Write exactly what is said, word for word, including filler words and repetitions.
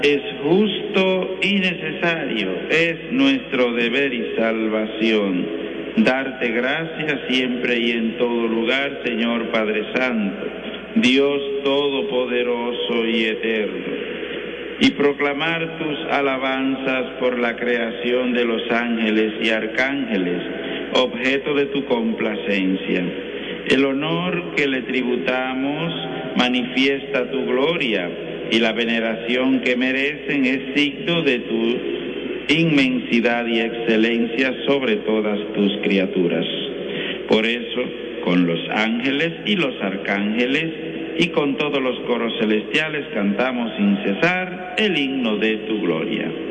Es justo y necesario, es nuestro deber y salvación, darte gracias siempre y en todo lugar, Señor Padre Santo, Dios Todopoderoso y Eterno, y proclamar tus alabanzas por la creación de los ángeles y arcángeles, objeto de tu complacencia. El honor que le tributamos manifiesta tu gloria, y la veneración que merecen es signo de tu inmensidad y excelencia sobre todas tus criaturas. Por eso, con los ángeles y los arcángeles y con todos los coros celestiales cantamos sin cesar el himno de tu gloria.